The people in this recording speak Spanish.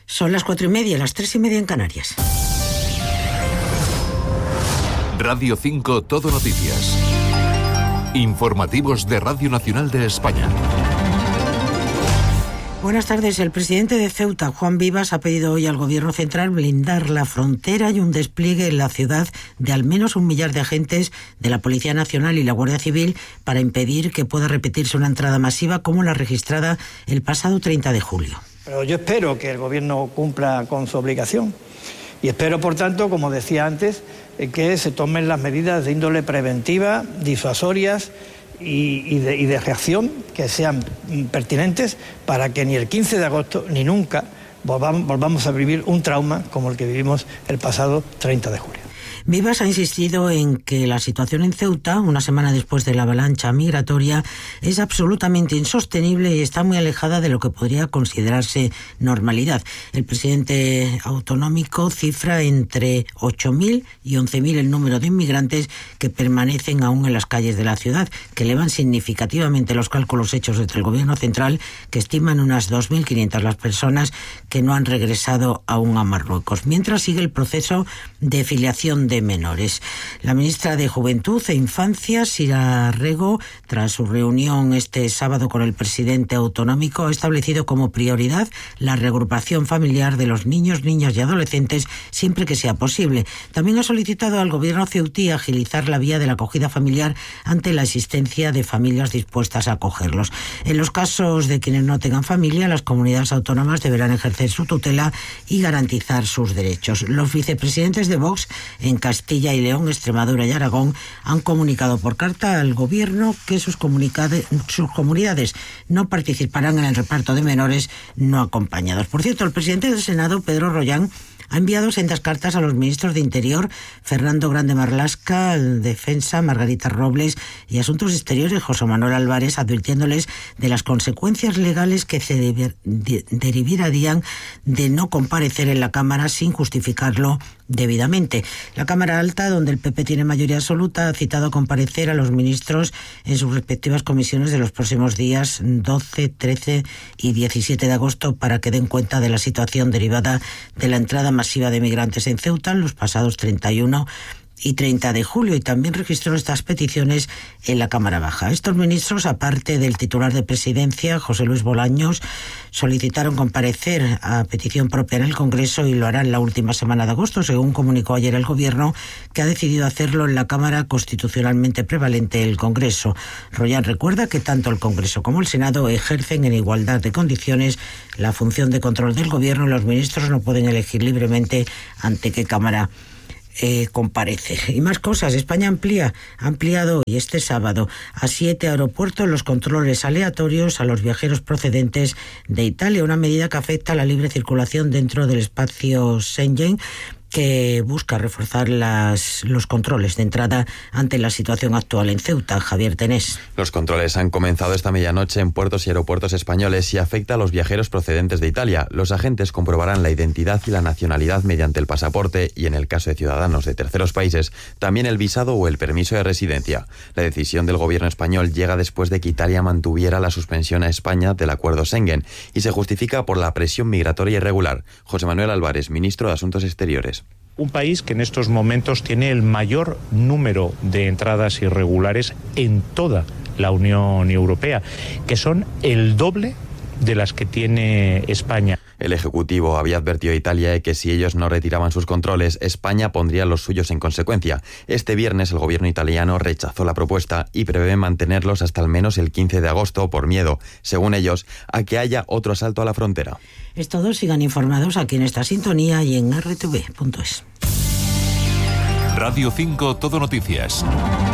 Son las 4:30, las 3:30 en Canarias. Radio 5 Todo Noticias. Informativos de Radio Nacional de España. Buenas tardes. El presidente de Ceuta, Juan Vivas, ha pedido hoy al Gobierno central blindar la frontera y un despliegue en la ciudad de al menos 1 millar de agentes de la Policía Nacional y la Guardia Civil para impedir que pueda repetirse una entrada masiva como la registrada el pasado 30 de julio. Pero yo espero que el Gobierno cumpla con su obligación y espero, por tanto, como decía antes, que se tomen las medidas de índole preventiva, disuasorias y de reacción que sean pertinentes para que ni el 15 de agosto ni nunca volvamos a vivir un trauma como el que vivimos el pasado 30 de julio. Vivas ha insistido en que la situación en Ceuta, una semana después de la avalancha migratoria, es absolutamente insostenible y está muy alejada de lo que podría considerarse normalidad. El presidente autonómico cifra entre 8.000 y 11.000 el número de inmigrantes que permanecen aún en las calles de la ciudad, que elevan significativamente los cálculos hechos desde el Gobierno central, que estiman unas 2.500 las personas que no han regresado aún a Marruecos. Mientras sigue el proceso de filiación de menores. La ministra de Juventud e Infancia, Sira Rego, tras su reunión este sábado con el presidente autonómico, ha establecido como prioridad la reagrupación familiar de los niños, niñas y adolescentes siempre que sea posible. También ha solicitado al Gobierno ceutí agilizar la vía de la acogida familiar ante la existencia de familias dispuestas a acogerlos. En los casos de quienes no tengan familia, las comunidades autónomas deberán ejercer su tutela y garantizar sus derechos. Los vicepresidentes de Vox en Castilla y León, Extremadura y Aragón han comunicado por carta al Gobierno que sus comunidades no participarán en el reparto de menores no acompañados. Por cierto, el presidente del Senado, Pedro Rollán, ha enviado sendas cartas a los ministros de Interior, Fernando Grande Marlaska, Defensa, Margarita Robles, y Asuntos Exteriores, José Manuel Álvarez, advirtiéndoles de las consecuencias legales que se derivarían de no comparecer en la Cámara sin justificarlo debidamente. La Cámara Alta, donde el PP tiene mayoría absoluta, ha citado a comparecer a los ministros en sus respectivas comisiones de los próximos días 12, 13 y 17 de agosto para que den cuenta de la situación derivada de la entrada masiva de migrantes en Ceuta en los pasados 31 y 30 de julio, y también registró estas peticiones en la Cámara Baja. Estos ministros, aparte del titular de Presidencia, José Luis Bolaños, solicitaron comparecer a petición propia en el Congreso y lo harán la última semana de agosto, según comunicó ayer el Gobierno, que ha decidido hacerlo en la Cámara constitucionalmente prevalente, el Congreso. Rollán recuerda que tanto el Congreso como el Senado ejercen en igualdad de condiciones la función de control del Gobierno y los ministros no pueden elegir libremente ante qué Cámara comparece. Y más cosas. España ha ampliado hoy, este sábado, a 7 aeropuertos los controles aleatorios a los viajeros procedentes de Italia, una medida que afecta a la libre circulación dentro del espacio Schengen, que busca reforzar los controles de entrada ante la situación actual en Ceuta. Javier Tenés. Los controles han comenzado esta medianoche en puertos y aeropuertos españoles y afecta a los viajeros procedentes de Italia. Los agentes comprobarán la identidad y la nacionalidad mediante el pasaporte y, en el caso de ciudadanos de terceros países, también el visado o el permiso de residencia. La decisión del Gobierno español llega después de que Italia mantuviera la suspensión a España del acuerdo Schengen y se justifica por la presión migratoria irregular. José Manuel Álvarez, ministro de Asuntos Exteriores. Un país que en estos momentos tiene el mayor número de entradas irregulares en toda la Unión Europea, que son el doble de las que tiene España. El Ejecutivo había advertido a Italia de que si ellos no retiraban sus controles, España pondría los suyos en consecuencia. Este viernes el gobierno italiano rechazó la propuesta y prevé mantenerlos hasta al menos el 15 de agosto por miedo, según ellos, a que haya otro asalto a la frontera. Es todo. Sigan informados aquí en esta sintonía y en rtv.es. Radio 5 Todo Noticias.